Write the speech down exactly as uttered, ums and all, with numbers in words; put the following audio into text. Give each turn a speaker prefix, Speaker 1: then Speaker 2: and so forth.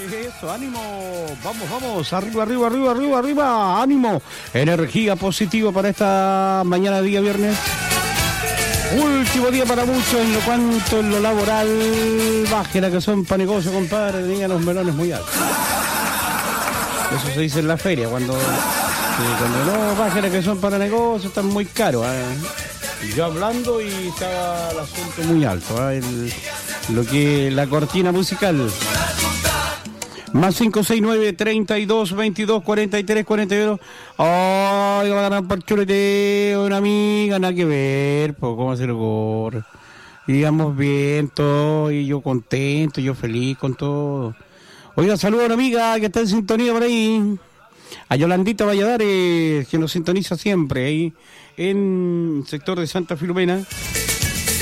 Speaker 1: Eso, ánimo, vamos, vamos, arriba, arriba, arriba, arriba, arriba, ánimo, energía positiva para esta mañana, día viernes. Último día para muchos en lo cuanto en lo laboral. Baje la que son para negocio, compadre, tengan los melones muy altos. Eso se dice en la feria, cuando, eh, cuando no baje la que son para negocio, están muy caros. ¿eh? Yo hablando y estaba el asunto muy alto, ¿eh? el, lo que la cortina musical. Más cinco seis nueve, treinta y dos, veintidós, cuarenta y tres, cuarenta y dos. Ay, va a ganar por chuleteo, una amiga, nada que ver, pues, ¿cómo se lo ocurre? Digamos bien todo, y yo contento, yo feliz con todo. Oiga, saludo a una amiga que está en sintonía por ahí. A Yolandita Valladares, que nos sintoniza siempre ahí en el sector de Santa Filomena.